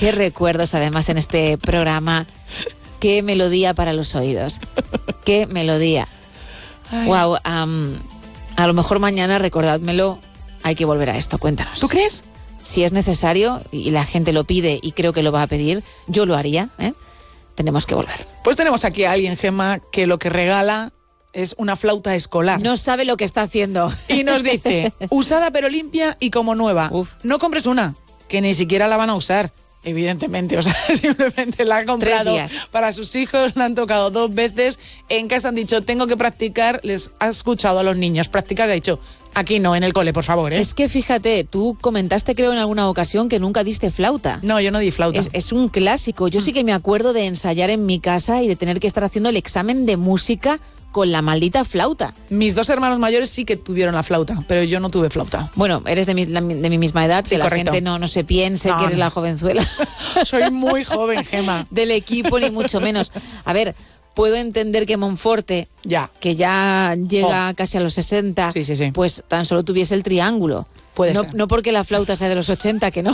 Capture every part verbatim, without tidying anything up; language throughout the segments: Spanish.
Qué recuerdos además en este programa. Qué melodía para los oídos. Qué melodía. Ay. Wow, um, a lo mejor mañana, recordádmelo, hay que volver a esto. Cuéntanos. ¿Tú crees? Si es necesario y la gente lo pide y creo que lo va a pedir, yo lo haría, ¿eh? Tenemos que volver. Pues tenemos aquí a alguien, Gemma, que lo que regala es una flauta escolar. No sabe lo que está haciendo. Y nos dice, usada pero limpia y como nueva. Uf. No compres una, que ni siquiera la van a usar. Evidentemente, o sea, simplemente la han comprado para sus hijos, la han tocado dos veces. En casa han dicho, tengo que practicar. Les ha escuchado a los niños practicar y ha dicho, aquí no, en el cole, por favor, ¿eh? Es que fíjate, tú comentaste, creo, en alguna ocasión que nunca diste flauta. No, yo no di flauta. Es, es un clásico. Yo mm. sí que me acuerdo de ensayar en mi casa y de tener que estar haciendo el examen de música con la maldita flauta. Mis dos hermanos mayores sí que tuvieron la flauta, pero yo no tuve flauta. Bueno, eres de mi, de mi misma edad, sí, que correcto. La gente no, no se piense no, que eres no. la jovenzuela. Soy muy joven, Gemma. Del equipo, ni mucho menos. A ver, puedo entender que Monforte, ya. que ya llega oh. casi a los sesenta, sí, sí, sí. pues tan solo tuviese el triángulo. Puede no, ser. No porque la flauta sea de los ochenta, que no.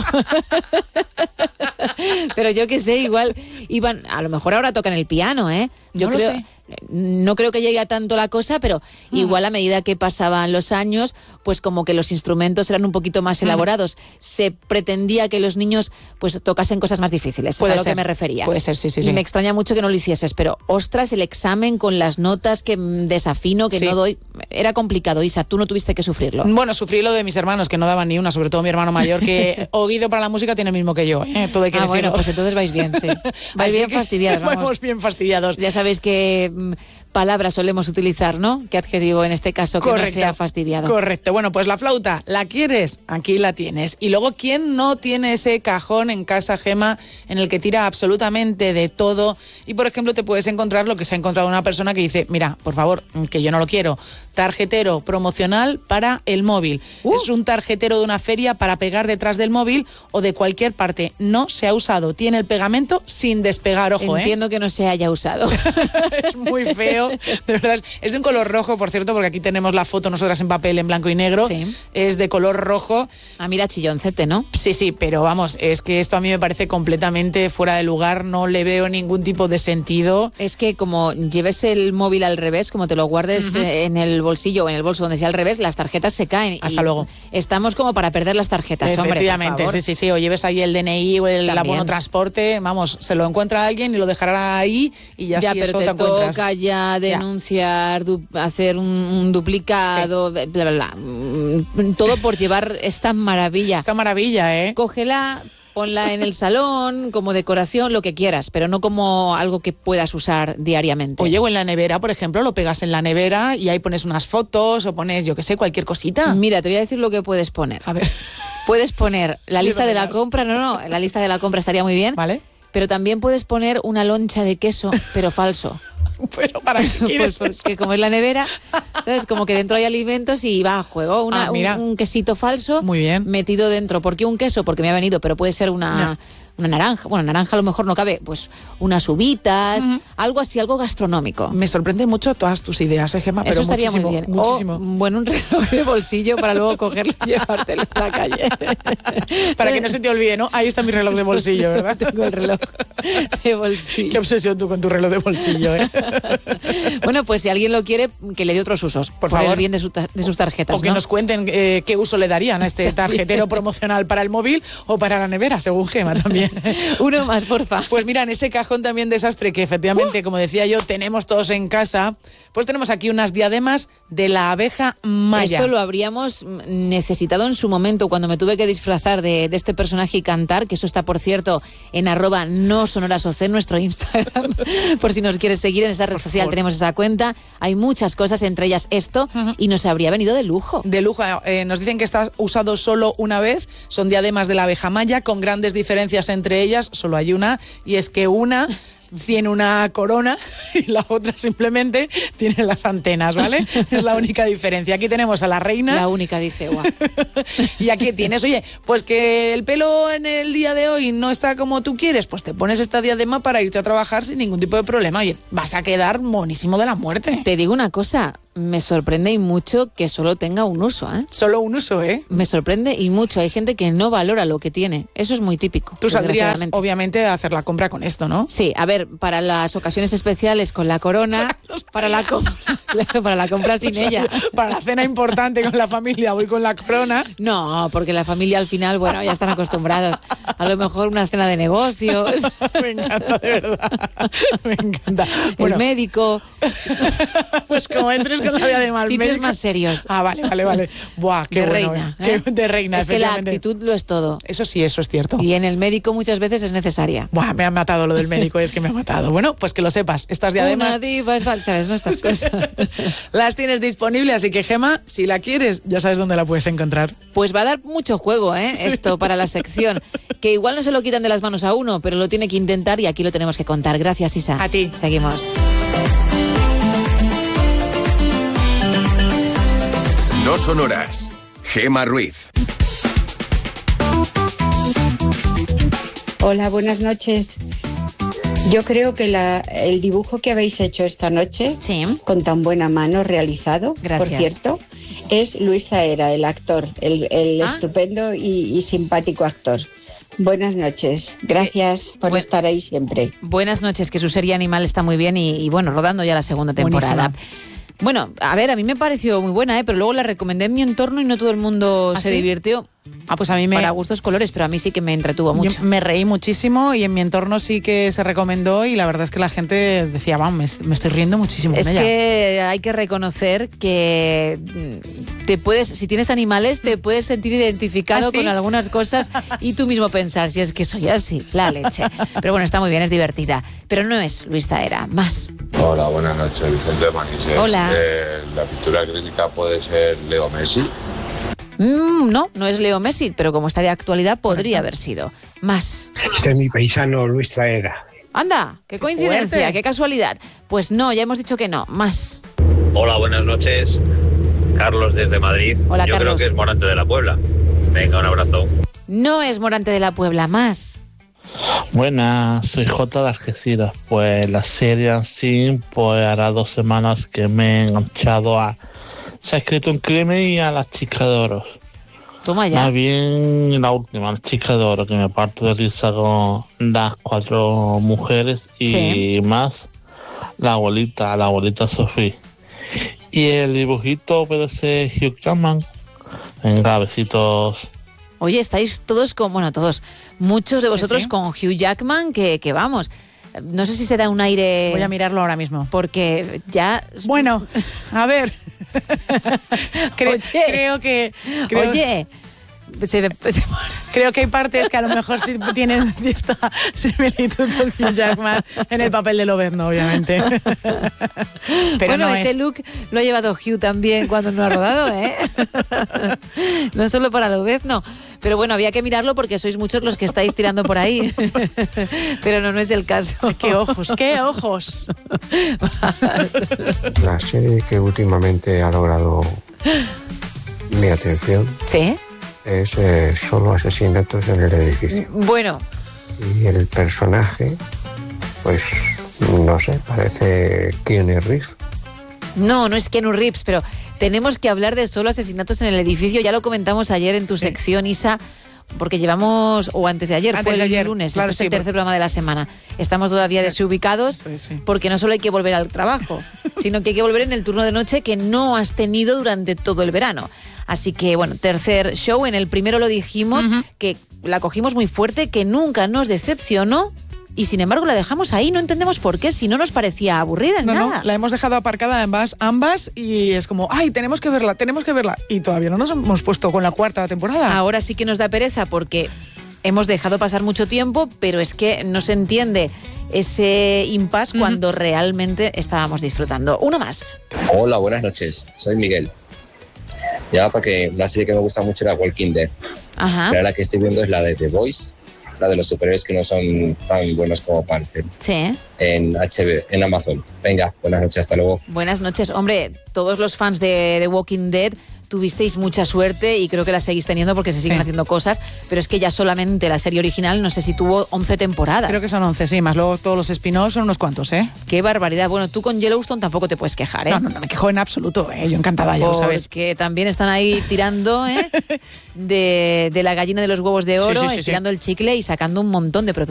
Pero yo qué sé, igual iban, a lo mejor ahora tocan el piano, ¿eh? Yo no creo, lo sé. No creo que llegue a tanto la cosa, pero mm. igual a medida que pasaban los años, pues como que los instrumentos eran un poquito más elaborados. Mm. Se pretendía que los niños pues tocasen cosas más difíciles, Puede es a ser. lo que me refería. Puede ser, sí, sí, y sí. me extraña mucho que no lo hicieses, pero ostras, el examen con las notas que desafino, que sí. no doy, era complicado. Isa, tú no tuviste que sufrirlo. Bueno, sufrí lo de mis hermanos, que no daban ni una, sobre todo mi hermano mayor, que oído para la música tiene el mismo que yo, ¿eh? Todo hay que ah, decirlo. Bueno, pues entonces vais bien, sí. Vais bien fastidiados, vamos. Vamos bien fastidiados. Ya sabéis que mmm, palabras solemos utilizar, ¿no? ¿Qué adjetivo en este caso que Correcto. No sea fastidiado? Correcto. Bueno, pues la flauta, ¿la quieres? Aquí la tienes. Y luego, ¿quién no tiene ese cajón en casa, Gemma, en el que tira absolutamente de todo? Y, por ejemplo, te puedes encontrar lo que se ha encontrado una persona que dice, mira, por favor, que yo no lo quiero, tarjetero promocional para el móvil. Uh. Es un tarjetero de una feria para pegar detrás del móvil o de cualquier parte. No se ha usado. Tiene el pegamento sin despegar, ojo, Entiendo ¿eh? que no se haya usado. Es muy feo. De verdad, es de un color rojo, por cierto, porque aquí tenemos la foto nosotras en papel en blanco y negro. Sí. Es de color rojo. Ah, mira, chilloncete, ¿no? Sí, sí, pero vamos, es que esto a mí me parece completamente fuera de lugar, no le veo ningún tipo de sentido. Es que como lleves el móvil al revés, como te lo guardes uh-huh. en el bolsillo o en el bolso donde sea al revés, las tarjetas se caen. Hasta y luego. Estamos como para perder las tarjetas, Efectivamente, hombre, por favor. sí, sí, sí, o lleves ahí el D N I o el También. abono transporte, vamos, se lo encuentra alguien y lo dejará ahí y ya, ya sí, pero eso te, te encuentras. toca ya denunciar, du- hacer un, un duplicado, sí. bla, bla, bla. Todo por llevar esta maravilla. Esta maravilla, ¿eh? Cógela, ponla en el salón, como decoración, lo que quieras, pero no como algo que puedas usar diariamente. Oye, o en la nevera, por ejemplo, lo pegas en la nevera y ahí pones unas fotos o pones, yo qué sé, cualquier cosita. Mira, te voy a decir lo que puedes poner. A ver. Puedes poner la lista de la compra, no, no, la lista de la compra estaría muy bien. Vale. Pero también puedes poner una loncha de queso, pero falso. ¿Pero para qué quieres Pues porque como es la nevera, ¿sabes? Como que dentro hay alimentos y va a juego. Una, ah, mira. un, un quesito falso Muy bien. metido dentro. ¿Por qué un queso? Porque me ha venido, pero puede ser una... No. Una naranja, bueno, naranja a lo mejor no cabe, pues unas uvitas, uh-huh. algo así, algo gastronómico. Me sorprende mucho todas tus ideas, ¿eh, Gemma? Eso pero estaría muchísimo, muy bien. Muchísimo. O, bueno, un reloj de bolsillo para luego cogerlo y llevártelo a la calle. Para que no se te olvide, ¿no? Ahí está mi reloj de bolsillo, ¿verdad? Tengo el reloj de bolsillo. Qué obsesión tú con tu reloj de bolsillo, ¿eh? Bueno, pues si alguien lo quiere, que le dé otros usos, por, por favor, el bien de, su ta- de sus tarjetas. O que ¿no? nos cuenten eh, qué uso le darían a este tarjetero promocional para el móvil o para la nevera, según Gemma también. Uno más, porfa. Pues mira, en ese cajón también desastre que efectivamente, uh. como decía yo, tenemos todos en casa, pues tenemos aquí unas diademas de la abeja maya. Esto lo habríamos necesitado en su momento cuando me tuve que disfrazar de, de este personaje y cantar, que eso está, por cierto, en arroba no sonorasoc, en nuestro Instagram, por si nos quieres seguir en esa red por social, favor. Tenemos esa cuenta. Hay muchas cosas, entre ellas esto, uh-huh. y nos habría venido de lujo. De lujo. Eh, nos dicen que está usado solo una vez, son diademas de la abeja maya, con grandes diferencias entre ellas, solo hay una, y es que una tiene una corona y la otra simplemente tiene las antenas, ¿vale? Es la única diferencia. Aquí tenemos a la reina. La única, dice, guau. Y aquí tienes, oye, pues que el pelo en el día de hoy no está como tú quieres, pues te pones esta diadema para irte a trabajar sin ningún tipo de problema. Oye, vas a quedar monísimo de la muerte. Te digo una cosa, me sorprende y mucho que solo tenga un uso, ¿eh? Solo un uso, ¿eh? Me sorprende y mucho. Hay gente que no valora lo que tiene. Eso es muy típico. Tú saldrías, obviamente, a hacer la compra con esto, ¿no? Sí, a ver, para las ocasiones especiales con la corona, para la compra, para la compra sin ella. Para la cena importante con la familia, voy con la corona. No, porque la familia al final, bueno, ya están acostumbrados. A lo mejor una cena de negocios. Me encanta, de verdad. Me encanta. Bueno, el médico. Pues como entres con la diadema al sitios médico. más serios. Ah, vale, vale, vale. Buah, qué de bueno, reina. ¿eh? ¿eh? Qué, de reina, es que la actitud lo es todo. Eso sí, eso es cierto. Y en el médico muchas veces es necesaria. Buah, me ha matado lo del médico, es que me ha matado. Bueno, pues que lo sepas, estas diademas... Una diva es falsa, ¿sabes? No estas cosas. Las tienes disponibles, así que, Gema, si la quieres, ya sabes dónde la puedes encontrar. Pues va a dar mucho juego, ¿eh? Sí. Esto para la sección. Que igual no se lo quitan de las manos a uno, pero lo tiene que intentar y aquí lo tenemos que contar. Gracias, Isa. A ti. Seguimos. No sonoras. Gema Ruiz. Hola, buenas noches. Yo creo que la, el dibujo que habéis hecho esta noche, sí, con tan buena mano realizado, gracias, por cierto, es Luis Zaera, el actor, el, el ah. estupendo y, y simpático actor. Buenas noches, gracias por Bu- estar ahí siempre. Buenas noches, que su serie Animal está muy bien y, y bueno, rodando ya la segunda temporada. Buenísima. Bueno, a ver, a mí me pareció muy buena, ¿eh? Pero luego la recomendé en mi entorno y no todo el mundo ¿Ah, se sí? divirtió. Ah, pues a mí me... Para gustos colores, pero a mí sí que me entretuvo mucho. Yo me reí muchísimo y en mi entorno sí que se recomendó y la verdad es que la gente decía, vamos, me, me estoy riendo muchísimo es con ella. Es que hay que reconocer que te puedes, si tienes animales, te puedes sentir identificado ¿Ah, sí? con algunas cosas y tú mismo pensar, si es que soy así, la leche. Pero bueno, está muy bien, es divertida. Pero no es Luis Zaera, más. Hola, buenas noches, Vicente de Manises. Hola. Eh, ¿La pintura crítica puede ser Leo Messi? Mm, no, no es Leo Messi, pero como está de actualidad podría haber sido. Más. Este es mi paisano Luis Zaera. Anda, qué coincidencia, Fuerte. Qué casualidad. Pues no, ya hemos dicho que no. Más. Hola, buenas noches. Carlos desde Madrid. Hola, Yo Carlos. creo que es Morante de la Puebla. Venga, un abrazo. No es Morante de la Puebla, más. Buenas, soy J de Algeciras. Pues la serie así, pues hará dos semanas que me he enganchado a Se ha escrito un crimen y a La Chica de Oro. Toma ya. Más bien la última, La Chica de Oro, que me parto de risa con las cuatro mujeres y sí. más la abuelita, la abuelita Sofía. Y el dibujito puede ser Hugh Jackman. Venga, besitos. Oye, estáis todos con, bueno, todos, muchos de vosotros sí, sí. con Hugh Jackman, que, que vamos, no sé si se da un aire... Voy a mirarlo ahora mismo. Porque ya... Bueno, a ver... Cre- oye, creo que... Creo, oye... Se me, se creo que hay partes que a lo mejor sí tienen cierta similitud con Hugh Jackman en el papel de Lobezno, obviamente. Pero bueno, no ese es. look lo ha llevado Hugh también cuando no ha rodado, ¿eh? No solo para Lobezno. Pero bueno, había que mirarlo porque sois muchos los que estáis tirando por ahí. Pero no, no es el caso. ¡Qué ojos, qué ojos! La serie que últimamente ha logrado mi atención... ¿Sí? Es eh, Solo asesinatos en el edificio. Bueno. Y el personaje, pues, no sé, parece Keanu Reeves. No, no es Keanu Reeves, pero tenemos que hablar de Solo asesinatos en el edificio. Ya lo comentamos ayer en tu sí. sección, Isa, porque llevamos, o antes de ayer, antes fue el de ayer. lunes, Claro, este sí, es el tercer programa de la semana. Estamos todavía desubicados sí, sí. porque no solo hay que volver al trabajo, sino que hay que volver en el turno de noche que no has tenido durante todo el verano. Así que, bueno, tercer show. En el primero lo dijimos, uh-huh. que la cogimos muy fuerte, que nunca nos decepcionó y, sin embargo, la dejamos ahí. No entendemos por qué, si no nos parecía aburrida en no, nada. No, la hemos dejado aparcada ambas, ambas y es como, ay, tenemos que verla, tenemos que verla. Y todavía no nos hemos puesto con la cuarta temporada. Ahora sí que nos da pereza porque hemos dejado pasar mucho tiempo, pero es que no se entiende ese impasse uh-huh. cuando realmente estábamos disfrutando. Uno más. Hola, buenas noches. Soy Miguel. Ya, porque una serie que me gusta mucho era Walking Dead. Ajá. Pero la que estoy viendo es la de The Boys, la de los superhéroes que no son tan buenos como parecen. Sí. En H B, en Amazon. Venga, buenas noches, hasta luego. Buenas noches. Hombre, todos los fans de The Walking Dead tuvisteis mucha suerte y creo que la seguís teniendo porque se siguen Sí. haciendo cosas, pero es que ya solamente la serie original, no sé si tuvo once temporadas. Creo que son once, sí, más luego todos los spin-offs son unos cuantos, ¿eh? Qué barbaridad. Bueno, tú con Yellowstone tampoco te puedes quejar, ¿eh? No, no, no me quejo en absoluto, ¿eh? Yo encantada, ya lo sabes. Porque también están ahí tirando, ¿eh? de, de la gallina de los huevos de oro, Sí, sí, sí, estirando sí. el chicle y sacando un montón de productos.